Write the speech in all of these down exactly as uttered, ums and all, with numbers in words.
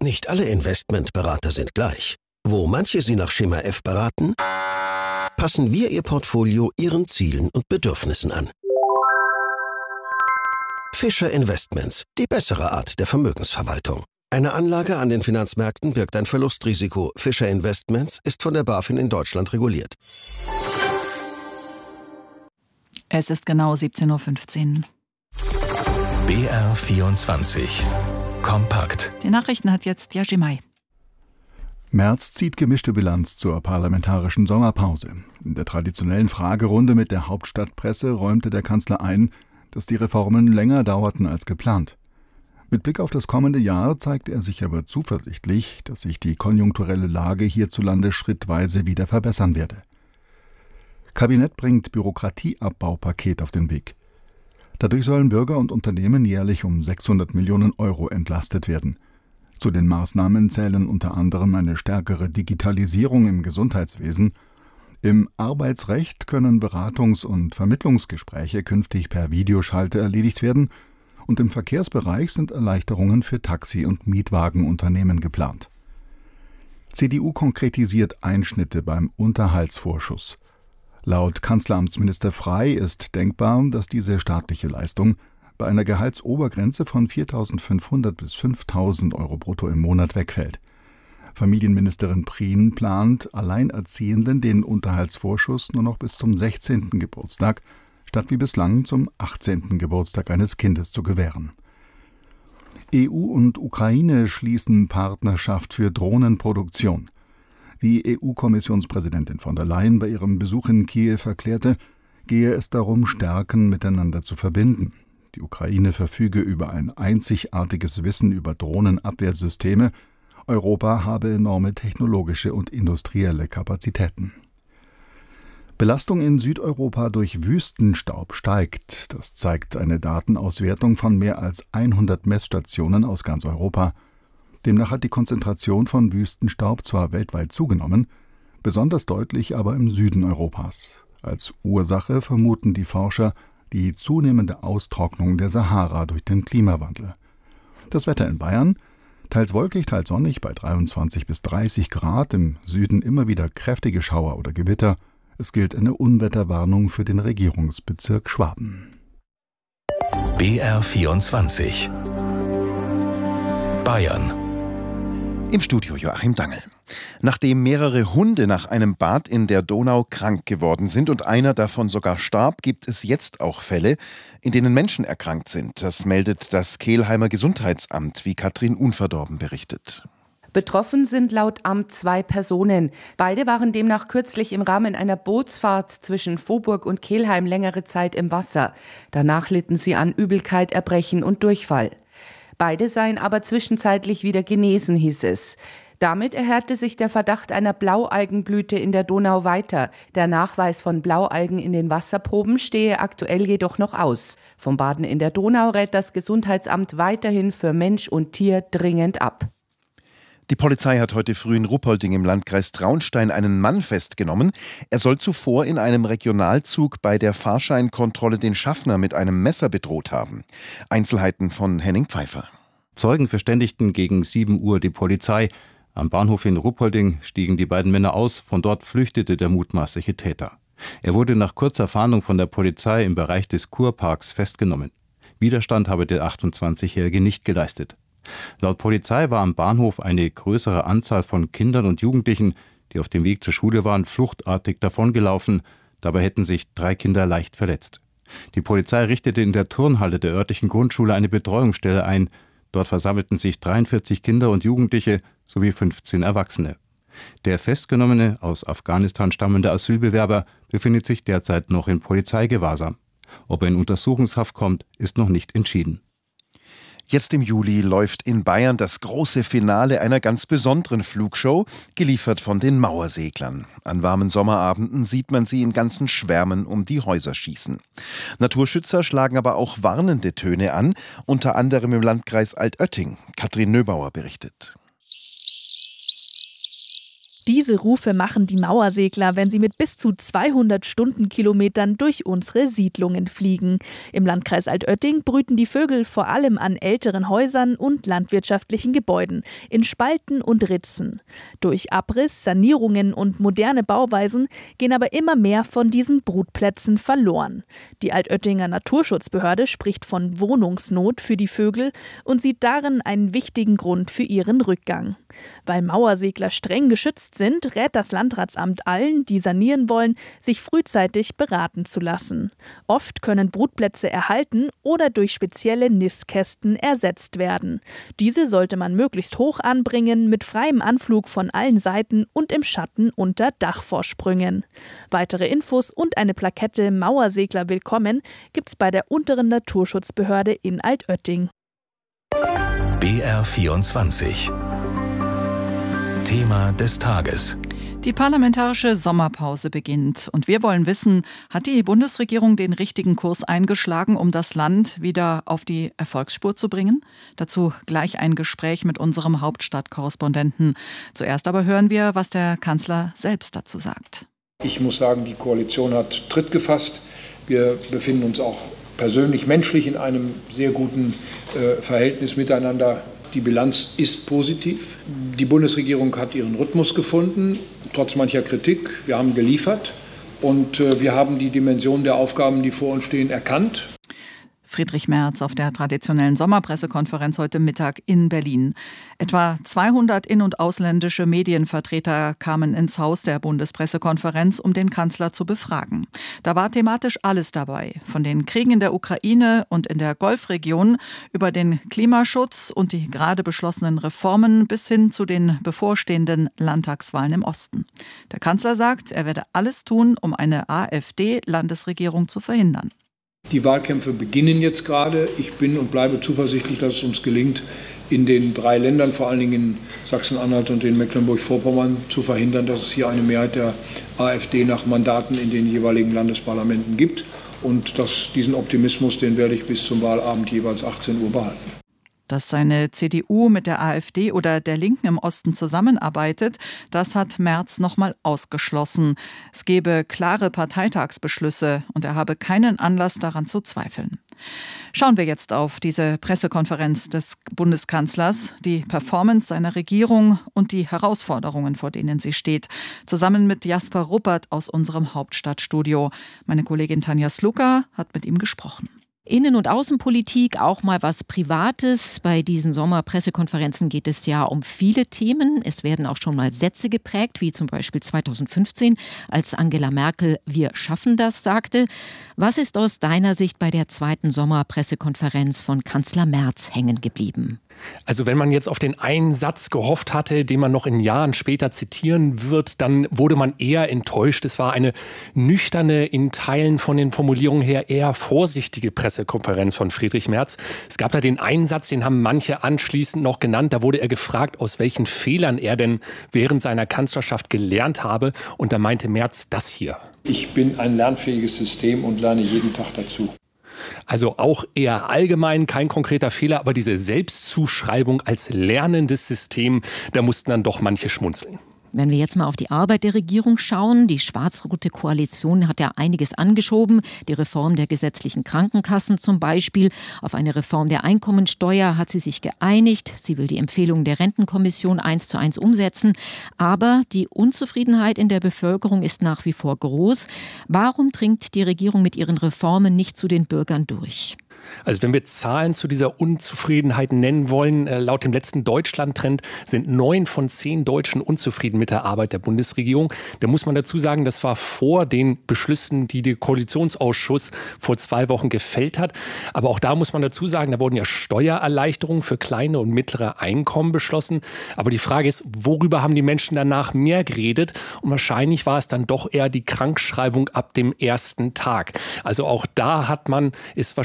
Nicht alle Investmentberater sind gleich. Wo manche Sie nach Schema F beraten, passen wir Ihr Portfolio Ihren Zielen und Bedürfnissen an. Fischer Investments, die bessere Art der Vermögensverwaltung. Eine Anlage an den Finanzmärkten birgt ein Verlustrisiko. Fischer Investments ist von der BaFin in Deutschland reguliert. Es ist genau siebzehn Uhr fünfzehn. B R vierundzwanzig. Kompakt. Die Nachrichten hat jetzt Yashimai. Merz zieht gemischte Bilanz zur parlamentarischen Sommerpause. In der traditionellen Fragerunde mit der Hauptstadtpresse räumte der Kanzler ein, dass die Reformen länger dauerten als geplant. Mit Blick auf das kommende Jahr zeigt er sich aber zuversichtlich, dass sich die konjunkturelle Lage hierzulande schrittweise wieder verbessern werde. Kabinett bringt Bürokratieabbaupaket auf den Weg. Dadurch sollen Bürger und Unternehmen jährlich um sechshundert Millionen Euro entlastet werden. Zu den Maßnahmen zählen unter anderem eine stärkere Digitalisierung im Gesundheitswesen. Im Arbeitsrecht können Beratungs- und Vermittlungsgespräche künftig per Videoschalte erledigt werden und im Verkehrsbereich sind Erleichterungen für Taxi- und Mietwagenunternehmen geplant. C D U konkretisiert Einschnitte beim Unterhaltsvorschuss. Laut Kanzleramtsminister Frey ist denkbar, dass diese staatliche Leistung bei einer Gehaltsobergrenze von viertausendfünfhundert bis fünftausend Euro brutto im Monat wegfällt. Familienministerin Prien plant, Alleinerziehenden den Unterhaltsvorschuss nur noch bis zum sechzehnten Geburtstag statt wie bislang zum achtzehnten Geburtstag eines Kindes zu gewähren. E U und Ukraine schließen Partnerschaft für Drohnenproduktion. Wie E U-Kommissionspräsidentin von der Leyen bei ihrem Besuch in Kiew erklärte, gehe es darum, Stärken miteinander zu verbinden. Die Ukraine verfüge über ein einzigartiges Wissen über Drohnenabwehrsysteme. Europa habe enorme technologische und industrielle Kapazitäten. Belastung in Südeuropa durch Wüstenstaub steigt. Das zeigt eine Datenauswertung von mehr als hundert Messstationen aus ganz Europa. Demnach hat die Konzentration von Wüstenstaub zwar weltweit zugenommen, besonders deutlich aber im Süden Europas. Als Ursache vermuten die Forscher die zunehmende Austrocknung der Sahara durch den Klimawandel. Das Wetter in Bayern: teils wolkig, teils sonnig bei dreiundzwanzig bis dreißig Grad, im Süden immer wieder kräftige Schauer oder Gewitter. Es gilt eine Unwetterwarnung für den Regierungsbezirk Schwaben. B R vierundzwanzig. Bayern. Im Studio Joachim Dangel. Nachdem mehrere Hunde nach einem Bad in der Donau krank geworden sind und einer davon sogar starb, gibt es jetzt auch Fälle, in denen Menschen erkrankt sind. Das meldet das Kelheimer Gesundheitsamt, wie Katrin Unverdorben berichtet. Betroffen sind laut Amt zwei Personen. Beide waren demnach kürzlich im Rahmen einer Bootsfahrt zwischen Vohburg und Kelheim längere Zeit im Wasser. Danach litten sie an Übelkeit, Erbrechen und Durchfall. Beide seien aber zwischenzeitlich wieder genesen, hieß es. Damit erhärte sich der Verdacht einer Blaualgenblüte in der Donau weiter. Der Nachweis von Blaualgen in den Wasserproben stehe aktuell jedoch noch aus. Vom Baden in der Donau rät das Gesundheitsamt weiterhin für Mensch und Tier dringend ab. Die Polizei hat heute früh in Ruppolding im Landkreis Traunstein einen Mann festgenommen. Er soll zuvor in einem Regionalzug bei der Fahrscheinkontrolle den Schaffner mit einem Messer bedroht haben. Einzelheiten von Henning Pfeiffer. Zeugen verständigten gegen sieben Uhr die Polizei. Am Bahnhof in Ruppolding stiegen die beiden Männer aus. Von dort flüchtete der mutmaßliche Täter. Er wurde nach kurzer Fahndung von der Polizei im Bereich des Kurparks festgenommen. Widerstand habe der achtundzwanzigjährige nicht geleistet. Laut Polizei war am Bahnhof eine größere Anzahl von Kindern und Jugendlichen, die auf dem Weg zur Schule waren, fluchtartig davongelaufen. Dabei hätten sich drei Kinder leicht verletzt. Die Polizei richtete in der Turnhalle der örtlichen Grundschule eine Betreuungsstelle ein. Dort versammelten sich dreiundvierzig Kinder und Jugendliche sowie fünfzehn Erwachsene. Der Festgenommene, aus Afghanistan stammende Asylbewerber, befindet sich derzeit noch in Polizeigewahrsam. Ob er in Untersuchungshaft kommt, ist noch nicht entschieden. Jetzt im Juli läuft in Bayern das große Finale einer ganz besonderen Flugshow, geliefert von den Mauerseglern. An warmen Sommerabenden sieht man sie in ganzen Schwärmen um die Häuser schießen. Naturschützer schlagen aber auch warnende Töne an, unter anderem im Landkreis Altötting. Katrin Nöbauer berichtet. Diese Rufe machen die Mauersegler, wenn sie mit bis zu zweihundert Stundenkilometern durch unsere Siedlungen fliegen. Im Landkreis Altötting brüten die Vögel vor allem an älteren Häusern und landwirtschaftlichen Gebäuden, in Spalten und Ritzen. Durch Abriss, Sanierungen und moderne Bauweisen gehen aber immer mehr von diesen Brutplätzen verloren. Die Altöttinger Naturschutzbehörde spricht von Wohnungsnot für die Vögel und sieht darin einen wichtigen Grund für ihren Rückgang. Weil Mauersegler streng geschützt sind, rät das Landratsamt allen, die sanieren wollen, sich frühzeitig beraten zu lassen. Oft können Brutplätze erhalten oder durch spezielle Nistkästen ersetzt werden. Diese sollte man möglichst hoch anbringen, mit freiem Anflug von allen Seiten und im Schatten unter Dachvorsprüngen. Weitere Infos und eine Plakette Mauersegler willkommen gibt's bei der unteren Naturschutzbehörde in Altötting. B R vierundzwanzig. Thema des Tages. Die parlamentarische Sommerpause beginnt und wir wollen wissen, hat die Bundesregierung den richtigen Kurs eingeschlagen, um das Land wieder auf die Erfolgsspur zu bringen? Dazu gleich ein Gespräch mit unserem Hauptstadtkorrespondenten. Zuerst aber hören wir, was der Kanzler selbst dazu sagt. Ich muss sagen, die Koalition hat Tritt gefasst. Wir befinden uns auch persönlich, menschlich in einem sehr guten äh, Verhältnis miteinander. Die Bilanz ist positiv. Die Bundesregierung hat ihren Rhythmus gefunden, trotz mancher Kritik. Wir haben geliefert und äh, wir haben die Dimension der Aufgaben, die vor uns stehen, erkannt. Friedrich Merz auf der traditionellen Sommerpressekonferenz heute Mittag in Berlin. Etwa zweihundert in- und ausländische Medienvertreter kamen ins Haus der Bundespressekonferenz, um den Kanzler zu befragen. Da war thematisch alles dabei, von den Kriegen in der Ukraine und in der Golfregion über den Klimaschutz und die gerade beschlossenen Reformen bis hin zu den bevorstehenden Landtagswahlen im Osten. Der Kanzler sagt, er werde alles tun, um eine AfD-Landesregierung zu verhindern. Die Wahlkämpfe beginnen jetzt gerade. Ich bin und bleibe zuversichtlich, dass es uns gelingt, in den drei Ländern, vor allen Dingen in Sachsen-Anhalt und in Mecklenburg-Vorpommern, zu verhindern, dass es hier eine Mehrheit der AfD nach Mandaten in den jeweiligen Landesparlamenten gibt. Und dass diesen Optimismus, den werde ich bis zum Wahlabend jeweils achtzehn Uhr behalten. Dass seine C D U mit der AfD oder der Linken im Osten zusammenarbeitet, das hat Merz nochmal ausgeschlossen. Es gebe klare Parteitagsbeschlüsse und er habe keinen Anlass daran zu zweifeln. Schauen wir jetzt auf diese Pressekonferenz des Bundeskanzlers, die Performance seiner Regierung und die Herausforderungen, vor denen sie steht, zusammen mit Jasper Ruppert aus unserem Hauptstadtstudio. Meine Kollegin Tanja Sluka hat mit ihm gesprochen. Innen- und Außenpolitik, auch mal was Privates. Bei diesen Sommerpressekonferenzen geht es ja um viele Themen. Es werden auch schon mal Sätze geprägt, wie zum Beispiel zweitausendfünfzehn, als Angela Merkel „Wir schaffen das" sagte. Was ist aus deiner Sicht bei der zweiten Sommerpressekonferenz von Kanzler Merz hängen geblieben? Also wenn man jetzt auf den einen Satz gehofft hatte, den man noch in Jahren später zitieren wird, dann wurde man eher enttäuscht. Es war eine nüchterne, in Teilen von den Formulierungen her eher vorsichtige Pressekonferenz von Friedrich Merz. Es gab da den einen Satz, den haben manche anschließend noch genannt. Da wurde er gefragt, aus welchen Fehlern er denn während seiner Kanzlerschaft gelernt habe. Und da meinte Merz das hier: Ich bin ein lernfähiges System und lerne jeden Tag dazu. Also auch eher allgemein, kein konkreter Fehler, aber diese Selbstzuschreibung als lernendes System, da mussten dann doch manche schmunzeln. Wenn wir jetzt mal auf die Arbeit der Regierung schauen, die schwarz-rote Koalition hat ja einiges angeschoben. Die Reform der gesetzlichen Krankenkassen zum Beispiel. Auf eine Reform der Einkommensteuer hat sie sich geeinigt. Sie will die Empfehlungen der Rentenkommission eins zu eins umsetzen. Aber die Unzufriedenheit in der Bevölkerung ist nach wie vor groß. Warum dringt die Regierung mit ihren Reformen nicht zu den Bürgern durch? Also wenn wir Zahlen zu dieser Unzufriedenheit nennen wollen, äh, laut dem letzten Deutschland-Trend sind neun von zehn Deutschen unzufrieden mit der Arbeit der Bundesregierung. Da muss man dazu sagen, das war vor den Beschlüssen, die der Koalitionsausschuss vor zwei Wochen gefällt hat. Aber auch da muss man dazu sagen, da wurden ja Steuererleichterungen für kleine und mittlere Einkommen beschlossen. Aber die Frage ist, worüber haben die Menschen danach mehr geredet? Und wahrscheinlich war es dann doch eher die Krankschreibung ab dem ersten Tag. Also auch da hat man, ist wahrscheinlich unverständlich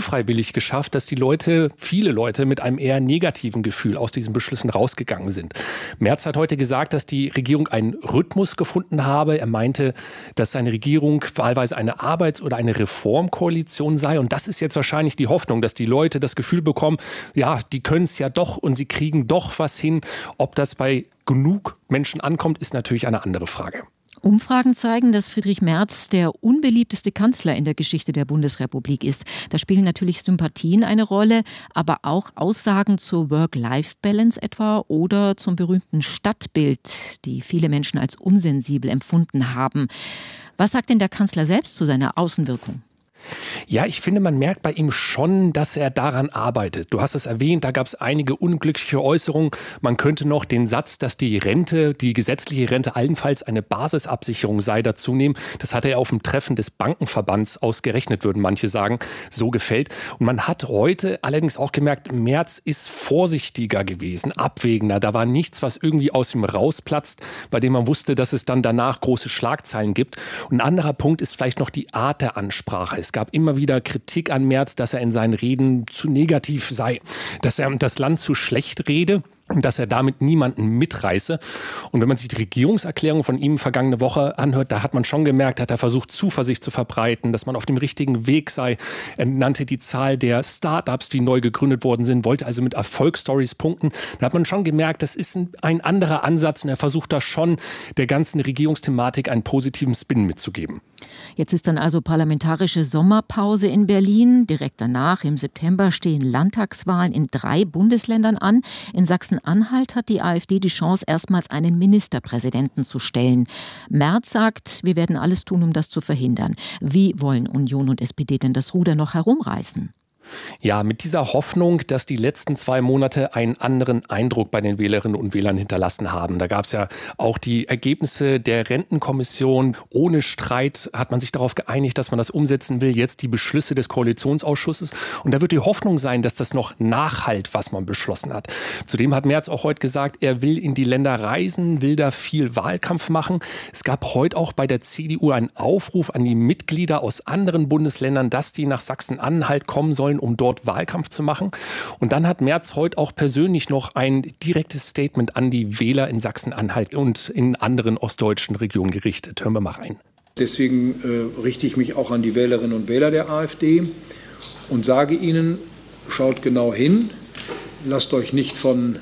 unfreiwillig geschafft, dass die Leute, viele Leute mit einem eher negativen Gefühl aus diesen Beschlüssen rausgegangen sind. Merz hat heute gesagt, dass die Regierung einen Rhythmus gefunden habe. Er meinte, dass seine Regierung wahlweise eine Arbeits- oder eine Reformkoalition sei. Und das ist jetzt wahrscheinlich die Hoffnung, dass die Leute das Gefühl bekommen, ja, die können es ja doch und sie kriegen doch was hin. Ob das bei genug Menschen ankommt, ist natürlich eine andere Frage. Umfragen zeigen, dass Friedrich Merz der unbeliebteste Kanzler in der Geschichte der Bundesrepublik ist. Da spielen natürlich Sympathien eine Rolle, aber auch Aussagen zur Work-Life-Balance etwa oder zum berühmten Stadtbild, die viele Menschen als unsensibel empfunden haben. Was sagt denn der Kanzler selbst zu seiner Außenwirkung? Ja, ich finde, man merkt bei ihm schon, dass er daran arbeitet. Du hast es erwähnt, da gab es einige unglückliche Äußerungen. Man könnte noch den Satz, dass die Rente, die gesetzliche Rente allenfalls eine Basisabsicherung sei, dazu nehmen. Das hatte er auf dem Treffen des Bankenverbands ausgerechnet, würden manche sagen. So gefällt. Und man hat heute allerdings auch gemerkt, Merz ist vorsichtiger gewesen, abwägender. Da war nichts, was irgendwie aus ihm rausplatzt, bei dem man wusste, dass es dann danach große Schlagzeilen gibt. Und ein anderer Punkt ist vielleicht noch die Art der Ansprache. Es gab immer wieder Kritik an Merz, dass er in seinen Reden zu negativ sei, dass er das Land zu schlecht rede. Dass er damit niemanden mitreiße. Und wenn man sich die Regierungserklärung von ihm vergangene Woche anhört, da hat man schon gemerkt, hat er versucht, Zuversicht zu verbreiten, dass man auf dem richtigen Weg sei. Er nannte die Zahl der Start-ups, die neu gegründet worden sind, wollte also mit Erfolgsstories punkten. Da hat man schon gemerkt, das ist ein anderer Ansatz und er versucht da schon, der ganzen Regierungsthematik einen positiven Spin mitzugeben. Jetzt ist dann also parlamentarische Sommerpause in Berlin. Direkt danach, im September, stehen Landtagswahlen in drei Bundesländern an. In Sachsen-Anhalt hat die AfD die Chance, erstmals einen Ministerpräsidenten zu stellen. Merz sagt, wir werden alles tun, um das zu verhindern. Wie wollen Union und S P D denn das Ruder noch herumreißen? Ja, mit dieser Hoffnung, dass die letzten zwei Monate einen anderen Eindruck bei den Wählerinnen und Wählern hinterlassen haben. Da gab es ja auch die Ergebnisse der Rentenkommission. Ohne Streit hat man sich darauf geeinigt, dass man das umsetzen will. Jetzt die Beschlüsse des Koalitionsausschusses. Und da wird die Hoffnung sein, dass das noch nachhalt, was man beschlossen hat. Zudem hat Merz auch heute gesagt, er will in die Länder reisen, will da viel Wahlkampf machen. Es gab heute auch bei der C D U einen Aufruf an die Mitglieder aus anderen Bundesländern, dass die nach Sachsen-Anhalt kommen sollen, um dort Wahlkampf zu machen. Und dann hat Merz heute auch persönlich noch ein direktes Statement an die Wähler in Sachsen-Anhalt und in anderen ostdeutschen Regionen gerichtet. Hören wir mal rein. Deswegen äh, richte ich mich auch an die Wählerinnen und Wähler der AfD und sage ihnen, schaut genau hin, lasst euch nicht von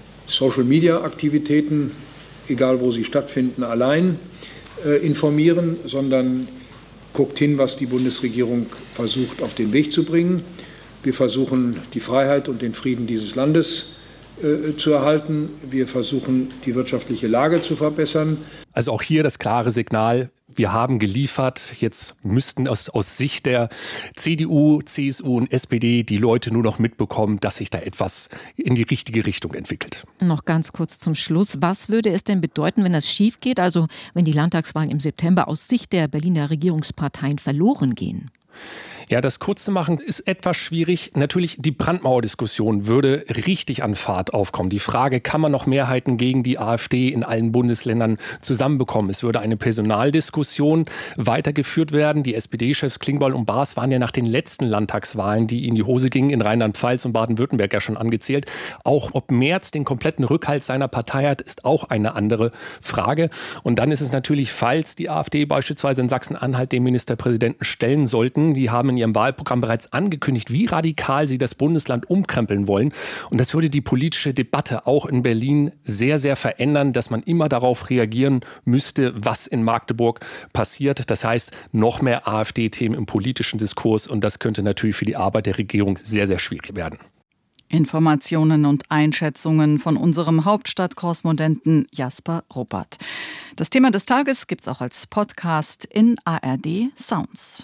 Social-Media-Aktivitäten, egal wo sie stattfinden, allein äh, informieren, sondern guckt hin, was die Bundesregierung versucht, auf den Weg zu bringen. Wir versuchen, die Freiheit und den Frieden dieses Landes äh, zu erhalten. Wir versuchen, die wirtschaftliche Lage zu verbessern. Also auch hier das klare Signal, wir haben geliefert. Jetzt müssten aus, aus Sicht der C D U, C S U und S P D die Leute nur noch mitbekommen, dass sich da etwas in die richtige Richtung entwickelt. Noch ganz kurz zum Schluss. Was würde es denn bedeuten, wenn das schief geht? Also wenn die Landtagswahlen im September aus Sicht der Berliner Regierungsparteien verloren gehen? Ja, das kurz zu machen ist etwas schwierig. Natürlich, die Brandmauerdiskussion würde richtig an Fahrt aufkommen. Die Frage, kann man noch Mehrheiten gegen die AfD in allen Bundesländern zusammenbekommen? Es würde eine Personaldiskussion weitergeführt werden. Die S P D-Chefs Klingbeil und Baas waren ja nach den letzten Landtagswahlen, die in die Hose gingen, in Rheinland-Pfalz und Baden-Württemberg ja schon angezählt. Auch ob Merz den kompletten Rückhalt seiner Partei hat, ist auch eine andere Frage. Und dann ist es natürlich, falls die AfD beispielsweise in Sachsen-Anhalt den Ministerpräsidenten stellen sollten, die haben in ihrem Wahlprogramm bereits angekündigt, wie radikal sie das Bundesland umkrempeln wollen. Und das würde die politische Debatte auch in Berlin sehr, sehr verändern, dass man immer darauf reagieren müsste, was in Magdeburg passiert. Das heißt, noch mehr AfD-Themen im politischen Diskurs. Und das könnte natürlich für die Arbeit der Regierung sehr, sehr schwierig werden. Informationen und Einschätzungen von unserem Hauptstadtkorrespondenten Jasper Ruppert. Das Thema des Tages gibt es auch als Podcast in A R D Sounds.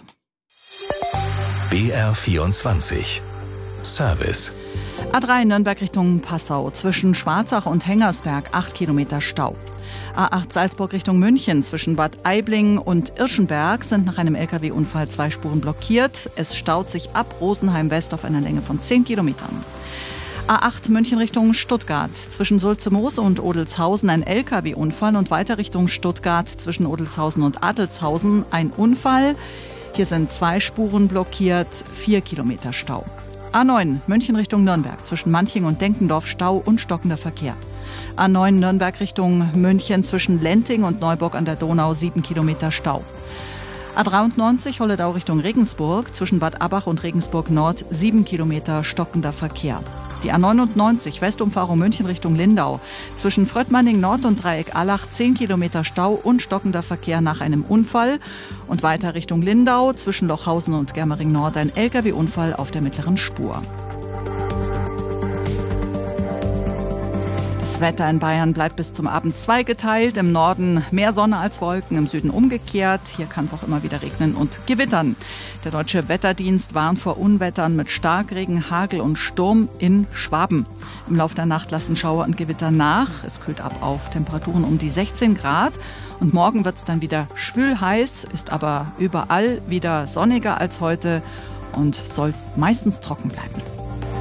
B R vierundzwanzig Service. A drei Nürnberg Richtung Passau, zwischen Schwarzach und Hengersberg acht Kilometer Stau. A acht Salzburg Richtung München, zwischen Bad Aibling und Irschenberg sind nach einem L K W-Unfall zwei Spuren blockiert. Es staut sich ab Rosenheim West auf einer Länge von zehn Kilometern. A acht München Richtung Stuttgart, zwischen Sulze-Moose und Odelshausen ein L K W-Unfall und weiter Richtung Stuttgart zwischen Odelshausen und Adelshausen ein Unfall. Hier sind zwei Spuren blockiert, vier Kilometer Stau. A neun München Richtung Nürnberg, zwischen Manching und Denkendorf Stau und stockender Verkehr. A neun Nürnberg Richtung München, zwischen Lenting und Neuburg an der Donau, sieben Kilometer Stau. A dreiundneunzig Holledau Richtung Regensburg, zwischen Bad Abbach und Regensburg Nord, sieben Kilometer stockender Verkehr. Die A neunundneunzig Westumfahrung München Richtung Lindau, zwischen Fröttmanning Nord und Dreieck Allach, zehn Kilometer Stau und stockender Verkehr nach einem Unfall. Und weiter Richtung Lindau, zwischen Lochhausen und Germering Nord, ein L K W-Unfall auf der mittleren Spur. Das Wetter in Bayern bleibt bis zum Abend zweigeteilt. Im Norden mehr Sonne als Wolken, im Süden umgekehrt. Hier kann es auch immer wieder regnen und gewittern. Der Deutsche Wetterdienst warnt vor Unwettern mit Starkregen, Hagel und Sturm in Schwaben. Im Laufe der Nacht lassen Schauer und Gewitter nach. Es kühlt ab auf Temperaturen um die sechzehn Grad. Und morgen wird es dann wieder schwül heiß, ist aber überall wieder sonniger als heute und soll meistens trocken bleiben.